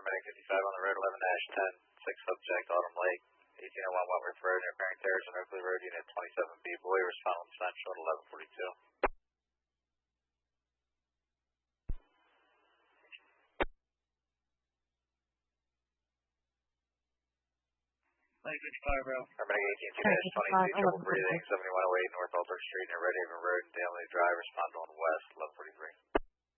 paramedic 55 on the road, 11-10, 6 subject, Autumn Lake, 1801 Wentworth Road, near Farring Terrace on Oakley Road, Unit 27B, boy, respond on Central at 1142. Lake 55, bro. Paramedic 18-22, triple breathing, 7108 North Albert Street, near Red Haven Road, and Danley Drive, respond on West, 1143.